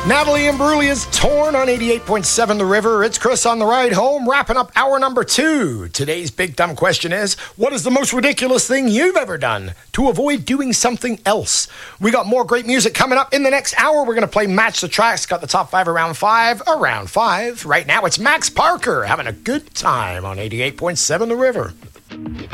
Natalie Imbruglia's Torn on 88.7 The River. It's Chris on the ride home, wrapping up hour number 2. Today's big dumb question is, what is the most ridiculous thing you've ever done to avoid doing something else? We got more great music coming up in the next hour. We're going to play Match the Tracks. Got the top 5 around 5. Around 5. Right now it's Max Parker having a good time on 88.7 The River.